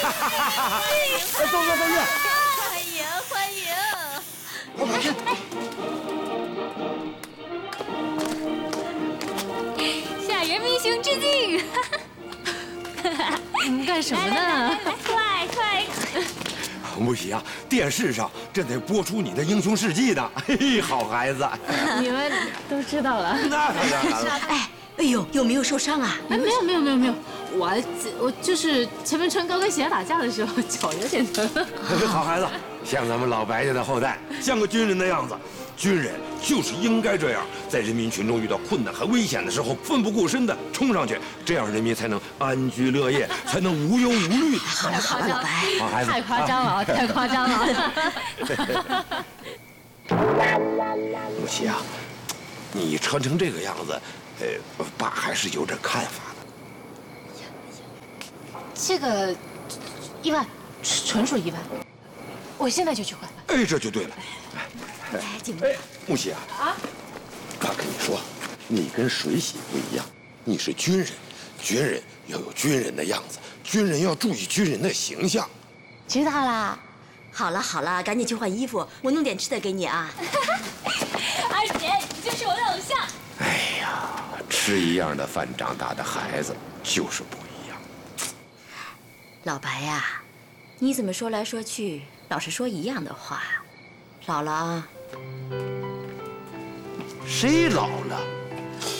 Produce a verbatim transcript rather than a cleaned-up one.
走走走去！ 欢迎欢迎！ 快跑去！ 向人民兄致敬！ 你干什么呢？ 来来来，快快！ 木喜啊，电视上正在播出你的英雄事迹呢。嘿嘿，好孩子。 你们都知道了。 那当然了。 哎，哎呦，有没有受伤啊？ 哎，没有没有没有没有，我我就是前面穿高跟鞋打架的时候脚有点疼。 好孩子，像咱们老白家的后代，像个军人的样子。军人就是应该这样，在人民群众遇到困难和危险的时候，奋不顾身的冲上去，这样人民才能安居乐业，才能无忧无虑。 好了好了，老白， 好孩子， 太夸张了啊！太夸张了。 木喜啊，你穿成这个样子，呃，爸还是有点看法的。 这个意外，纯属意外。我现在就去换。 哎，这就对了。 哎，景哎，木喜啊，啊，爸跟你说，你跟水喜不一样，你是军人，军人要有军人的样子，军人要注意军人的形象。 知道啦。好了好了，赶紧去换衣服，我弄点吃的给你啊。 二姐，你就是我的偶像。 哎呀，吃一样的饭长大的孩子就是不一样。 老白呀，你怎么说来说去老是说一样的话？老了啊。 谁老了？